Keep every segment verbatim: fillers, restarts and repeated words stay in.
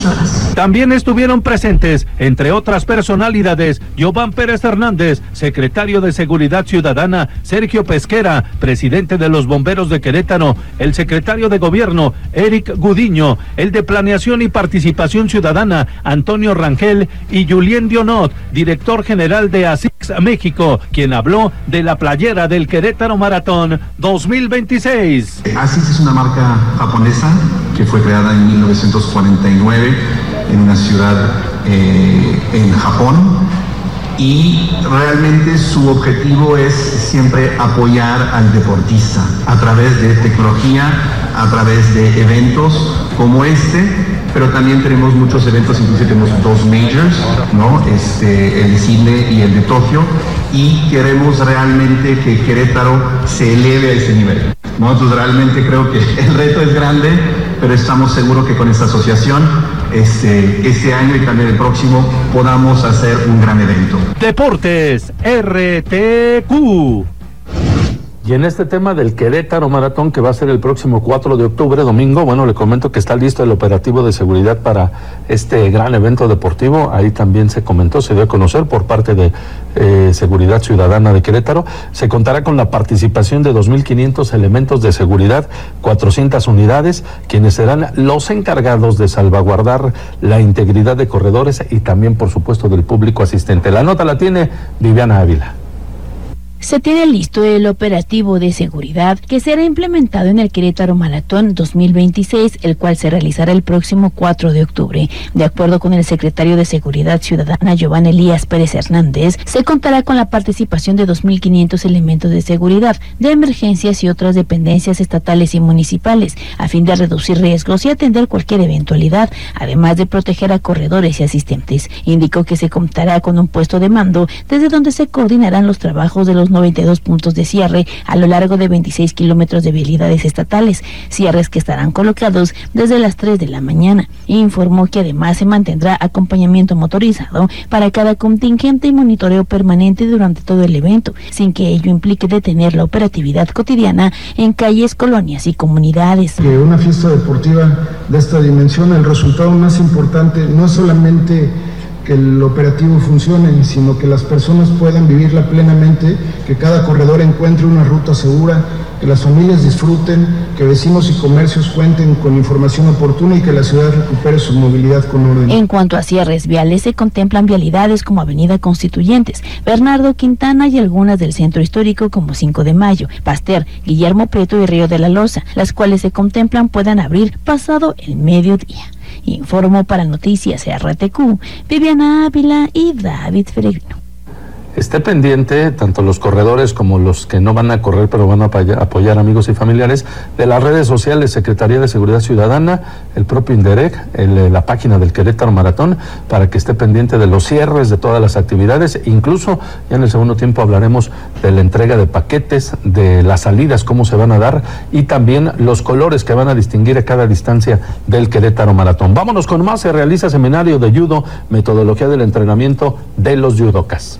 También estuvieron presentes, entre otras personalidades, Giován Pérez Hernández, secretario de Seguridad Ciudadana, Sergio Pesquera, presidente de los Bomberos de Querétaro, el secretario de Gobierno, Eric Gudiño, el de Planeación y Participación Ciudadana, Antonio Rangel, y Julien Dionot, director general de ASICS México, quien habló de la playera del Querétaro Maratón dos mil veintiséis. ASICS es una marca japonesa que fue creada en mil novecientos cuarenta y nueve en una ciudad eh, en Japón, y realmente su objetivo es siempre apoyar al deportista a través de tecnología, a través de eventos como este, pero también tenemos muchos eventos, incluso tenemos dos majors, ¿no? Este, el de Sydney y el de Tokio, y queremos realmente que Querétaro se eleve a ese nivel, ¿no? Entonces realmente creo que el reto es grande, pero estamos seguros que con esta asociación este, este año y también el próximo podamos hacer un gran evento. Deportes R T Q. Y en este tema del Querétaro Maratón, que va a ser el próximo cuatro de octubre, domingo, bueno, le comento que está listo el operativo de seguridad para este gran evento deportivo. Ahí también se comentó, se dio a conocer por parte de eh, Seguridad Ciudadana de Querétaro. Se contará con la participación de dos mil quinientos elementos de seguridad, cuatrocientas unidades, quienes serán los encargados de salvaguardar la integridad de corredores y también, por supuesto, del público asistente. La nota la tiene Viviana Ávila. Se tiene listo el operativo de seguridad que será implementado en el Querétaro Maratón dos mil veintiséis, el cual se realizará el próximo cuatro de octubre. De acuerdo con el secretario de Seguridad Ciudadana, Giován Elías Pérez Hernández, se contará con la participación de dos mil quinientos elementos de seguridad, de emergencias y otras dependencias estatales y municipales, a fin de reducir riesgos y atender cualquier eventualidad, además de proteger a corredores y asistentes. Indicó que se contará con un puesto de mando desde donde se coordinarán los trabajos de los noventa y dos puntos de cierre a lo largo de veintiséis kilómetros de vialidades estatales, cierres que estarán colocados desde las tres de la mañana. Informó que además se mantendrá acompañamiento motorizado para cada contingente y monitoreo permanente durante todo el evento, sin que ello implique detener la operatividad cotidiana en calles, colonias y comunidades. Que una fiesta deportiva de esta dimensión, el resultado más importante no es solamente que el operativo funcione, sino que las personas puedan vivirla plenamente, que cada corredor encuentre una ruta segura, que las familias disfruten, que vecinos y comercios cuenten con información oportuna y que la ciudad recupere su movilidad con orden. En cuanto a cierres viales, se contemplan vialidades como Avenida Constituyentes, Bernardo Quintana y algunas del centro histórico como cinco de mayo, Pasteur, Guillermo Prieto y Río de la Loza, las cuales se contemplan puedan abrir pasado el mediodía. Informó para Noticias R T Q, Viviana Ávila y David Peregrino. Esté pendiente, tanto los corredores como los que no van a correr pero van a apoyar amigos y familiares, de las redes sociales, Secretaría de Seguridad Ciudadana, el propio INDEREC, el, la página del Querétaro Maratón, para que esté pendiente de los cierres de todas las actividades. Incluso ya en el segundo tiempo hablaremos de la entrega de paquetes, de las salidas, cómo se van a dar, y también los colores que van a distinguir a cada distancia del Querétaro Maratón. Vámonos con más. Se realiza seminario de judo, metodología del entrenamiento de los judocas.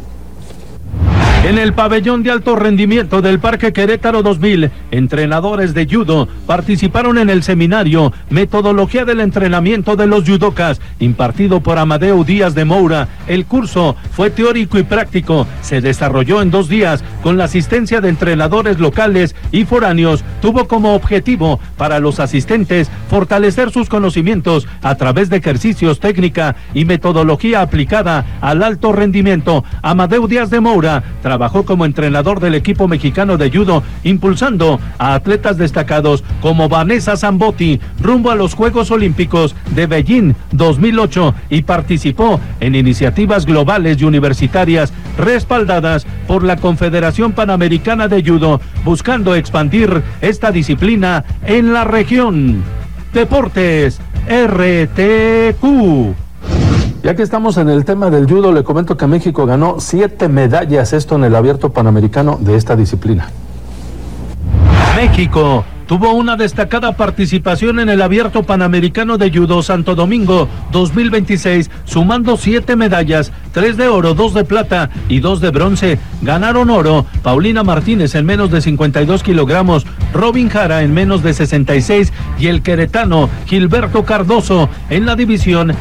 En el pabellón de alto rendimiento del Parque Querétaro dos mil, entrenadores de judo participaron en el seminario Metodología del entrenamiento de los judocas, impartido por Amadeu Díaz de Moura. El curso fue teórico y práctico, se desarrolló en dos días con la asistencia de entrenadores locales y foráneos. Tuvo como objetivo para los asistentes fortalecer sus conocimientos a través de ejercicios, técnica y metodología aplicada al alto rendimiento. Amadeu Díaz de Moura trabajó como entrenador del equipo mexicano de judo, impulsando a atletas destacados como Vanessa Zambotti rumbo a los Juegos Olímpicos de Beijing dos mil ocho, y participó en iniciativas globales y universitarias respaldadas por la Confederación Panamericana de Judo, buscando expandir esta disciplina en la región. Deportes R T Q. Ya que estamos en el tema del judo, le comento que México ganó siete medallas, esto en el Abierto Panamericano de esta disciplina. México tuvo una destacada participación en el Abierto Panamericano de Judo Santo Domingo dos mil veintiséis, sumando siete medallas, tres de oro, dos de plata y dos de bronce. Ganaron oro Paulina Martínez en menos de cincuenta y dos kilogramos, Robin Jara en menos de sesenta y seis y el queretano Gilberto Cardoso en la división